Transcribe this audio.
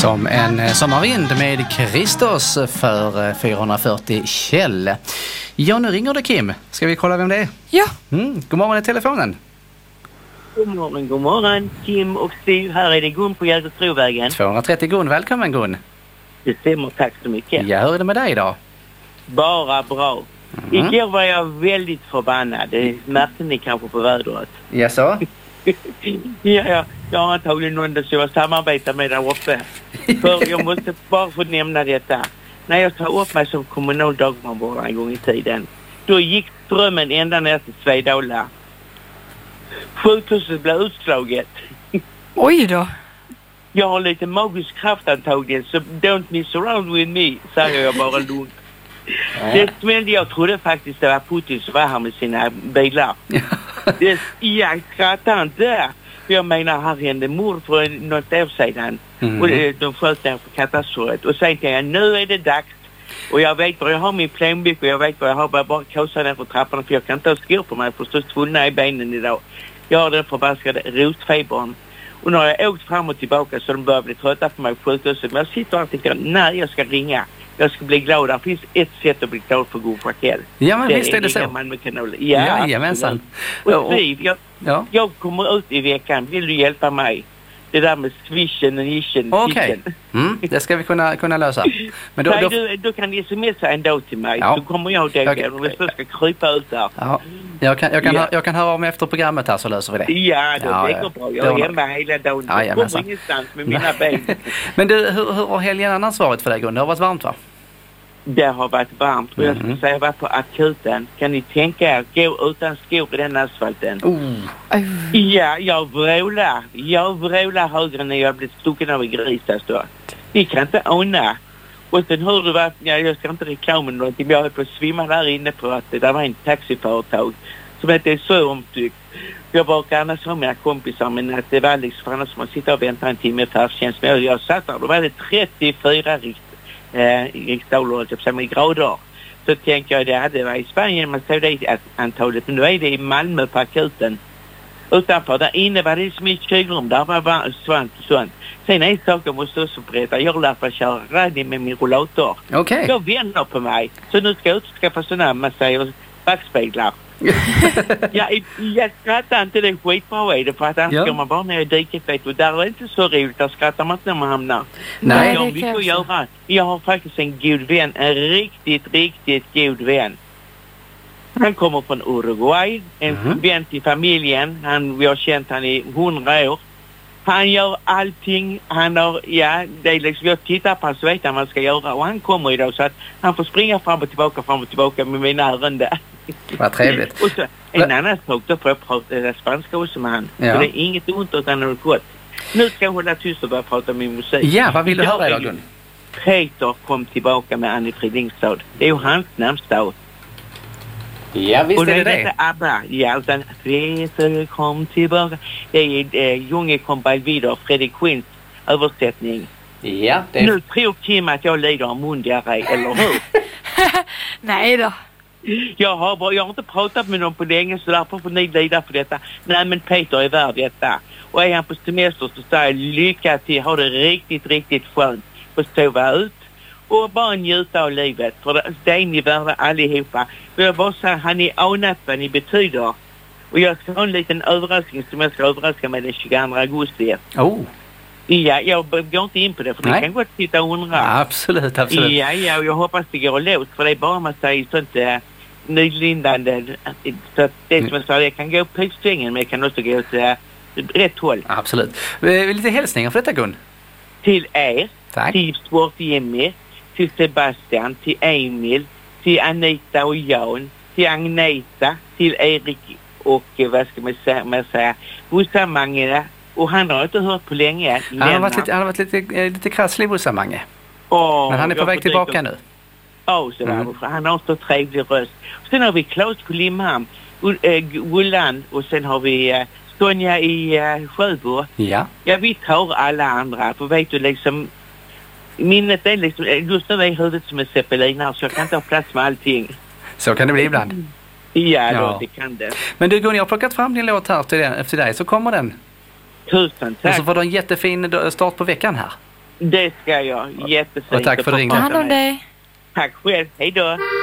Som en sommarvind med Kristus för 440 Kjell. Ja, nu ringer det Kim. Ska vi kolla vem det är? Ja. God morgon i telefonen. God morgon. Kim och Steve, här är det Gun på Jägerstrovägen. 230 Gun, välkommen Gun. Det stämmer, tack så mycket. Ja, hur är det med dig idag? Bara bra. Igår var jag väldigt förbannad. Det märkte ni kanske på vädret. Jaså? Ja, jag har antagligen någon som jag samarbetar med där uppe. För jag måste bara få nämna detta. När jag tar upp mig som kommunal dagbarnvårdare en gång i tiden, då gick strömmen ända ner till Svedala. Sjukhuset blev utslaget. Oj då. Jag har lite magisk kraft antagligen, så don't mess around with me, säger jag bara lugnt. Det smällde, jag trodde faktiskt det var Putin som var här med sina bilar. Jag skrattar inte. Jag menar, här hände mord för något år sedan. Och de sköt ner på katastrofen. Och sen tänkte jag, nu är det dags. Och jag vet var jag har min plånbok och jag vet vad jag har. Bara kasa ner för trapporna, för jag kan inte ha skor på mig för att stå svullna i benen idag. Jag har den förbaskade rotfebern. Och nu har jag åkt fram och tillbaka så de börjar bli trötta på mig på sjukhuset. Men jag sitter och tänker, nej, jag ska ringa. Jag ska bli glad. Det finns ett sätt att bli glad för god Raquel. Ja, men visst är det så. Ja, jajamensan. Och Steve, jag kommer ut i veckan. Vill du hjälpa mig? Det där med swishen och nischen. Okej. Det ska vi kunna lösa. Men då kan ni smsa en dag till mig. Så kommer jag då och jag ska krypa ut där. Ja. Jag kan höra om efter programmet här så löser vi det. Ja, det går bra. Jag är hemma hela dagen. Jag kommer ingenstans med mina ben. Men du, hur har helgen annars varit för dig, Gun? Det har varit varmt, va? Det har varit varmt. Och jag ska säga, jag var på akuten. Kan ni tänka er, gå utan skor i den asfalten? Ja, jag vrålar högre när jag blev stucken av en gris. Ni kan inte ana. Och sen hörde du att, jag ska inte reklamen någonting, men jag höll på att svimma där inne på att det var en taxiföretag som hette så omtyckt. Jag bakade annars med mina kompisar, men att det var liksom för annars som man sitter och väntar en timme färdtjänst. Men jag satt där, då var det 34 riksdagar med grader. Så tänkte jag, det var i Spanien man såg det antalet, men nu är det i Malmö på akuten. Utanför, där inne var det som i ett kylrum, där var svant och sånt. Sen en sak jag måste också berätta, jag har lärt mig köra rally med min rollator. Okej. Jag vänder på mig, så nu ska jag utskaffa sådana massor backspeglar. Jag skrattar inte, det är skitbra är det, för att annars går man bara ner i diket, vet du. Där är det inte så roligt, där skrattar man inte när man hamnar. Nej, jag har mycket att göra. Jag har faktiskt en god vän, en riktigt god vän. Han kommer från Uruguay, en vän till familjen. Vi har känt han i 100 år. Han gör allting. Han har, det är liksom, jag tittar på han så vet han vad han ska göra. Och han kommer idag så att han får springa fram och tillbaka med mina ärenden. Vad trevligt. Och så en annan sak, då får jag prata spanska också med han. Ja. Så det är inget ont utan något gott. Nu ska jag hålla tyst och börja prata om min musik. Ja, vad vill du höra idag, Gun? Peter kom tillbaka med Annie Fridlingstad. Det är ju hans namnsdag. Ja, visst och är det. ABBA. Ja, utan Peter kom tillbaka. Det är Junge kom by video, Freddie Quinns översättning. Ja, Nu tror Kim att jag lider av mundiarré, eller hur? Nej då. Jag har inte pratat med någon på länge, så därför får ni lida för detta. Nej, men Peter är värd detta. Och är han på semester så säger jag lycka till. Ha det riktigt skönt. Få sova ut och bara njuta av livet. För det är ni värda allihopa. Jag bara säga, han är anat vad ni betyder. Och jag ska ha en liten överraskning som jag ska överraska med den 22 augusti. Ja, jag går inte in på det, för ni kan gå titta och undra. Ja, absolut. Ja, och jag hoppas det går låt, för det är bara man säger sånt nylindande. Så att det som jag sa, jag kan gå på svängen, men jag kan också gå till rätt håll. Absolut. Lite hälsningar för detta, Gun? Till er, tack. Till Sport Jimmy, till Sebastian, till Emil, till Anita och Jan, till Agneta, till Erik och vad ska man säga, Bossa Mange. Och han har inte hört på länge. Han har varit lite krasslig, Bossa Mange. Men han är på väg tillbaka nu. Han har så trevlig röst. Sen har vi Claes på Limhamn, Gullan, och sen har vi Sonja i Sjöbo. Ja, vi tar alla andra. För vet du, liksom minnet är liksom, just nu är huvudet som en zeppelinare, så jag kan inte ha plats med allting. Så kan det bli ibland. Ja, det kan det. Men du, Gun, jag har plockat fram din låt här till dig, så kommer den. Tusen tack. Och så får du en jättefin start på veckan här. Det ska jag. Jättefint. Och tack för att du ringde. Ta hand om dig. Tack själv. Hej då.